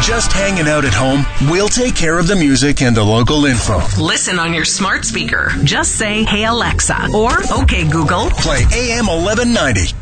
just hanging out at home? We'll take care of the music and the local info. Listen on your smart speaker. Just say, "Hey Alexa," or "Okay Google." Play AM 1190